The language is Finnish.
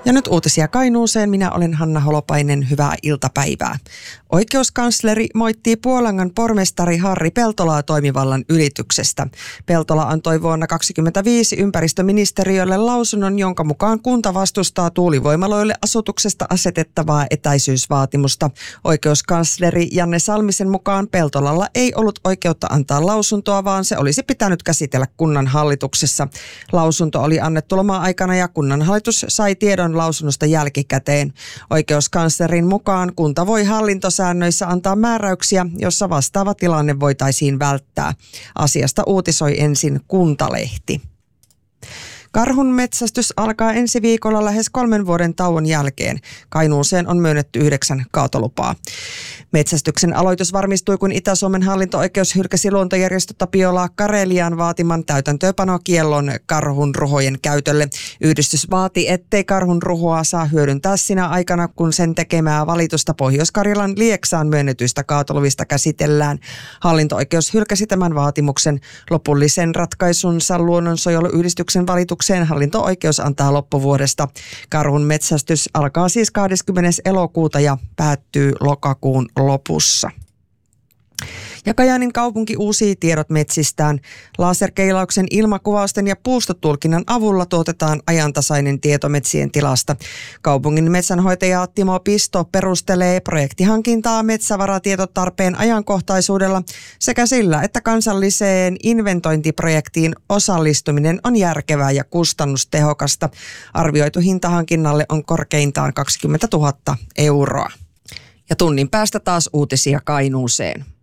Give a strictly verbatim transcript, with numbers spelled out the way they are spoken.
Ja nyt uutisia Kainuuseen. Minä olen Hanna Holopainen. Hyvää iltapäivää. Oikeuskansleri moittii Puolangan pormestari Harri Peltolaa toimivallan ylityksestä. Peltola antoi vuonna kaksituhattakaksikymmentäviisi ympäristöministeriölle lausunnon, jonka mukaan kunta vastustaa tuulivoimaloille asutuksesta asetettavaa etäisyysvaatimusta. Oikeuskansleri Janne Salmisen mukaan Peltolalla ei ollut oikeutta antaa lausuntoa, vaan se olisi pitänyt käsitellä kunnan hallituksessa. Lausunto oli annettu loma-aikana ja kunnanhallitus sai tiedon lausunnosta jälkikäteen. Oikeuskanslerin mukaan kunta voi hallintosäännöissä antaa määräyksiä, jossa vastaava tilanne voitaisiin välttää. Asiasta uutisoi ensin Kuntalehti. Karhun metsästys alkaa ensi viikolla lähes kolmen vuoden tauon jälkeen. Kainuuseen on myönnetty yhdeksän kaatolupaa. Metsästyksen aloitus varmistui, kun Itä-Suomen hallinto-oikeus hylkäsi luontojärjestö Tapiola Karelian vaatiman täytäntöönpanokiellon karhun ruhojen käytölle. Yhdistys vaati, ettei karhun ruhoa saa hyödyntää sinä aikana, kun sen tekemää valitusta Pohjois-Karjalan Lieksaan myönnetyistä kaatoluvista käsitellään. Hallinto-oikeus hylkäsi tämän vaatimuksen. Lopullisen ratkaisunsa luonnonsuojeluyhdistyksen valitukseen hallinto-oikeus antaa loppuvuodesta. Karhun metsästys alkaa siis kahdeskymmenes elokuuta ja päättyy lokakuun lopussa. Ja Kajaanin kaupunki uusii tiedot metsistään. Laserkeilauksen, ilmakuvausten ja puustotulkinnan avulla tuotetaan ajantasainen tieto metsien tilasta. Kaupungin metsänhoitaja Timo Pisto perustelee projektihankintaa metsävaratietotarpeen ajankohtaisuudella sekä sillä, että kansalliseen inventointiprojektiin osallistuminen on järkevää ja kustannustehokasta. Arvioitu hinta hankinnalle on korkeintaan kaksikymmentätuhatta euroa. Ja tunnin päästä taas uutisia Kainuuseen.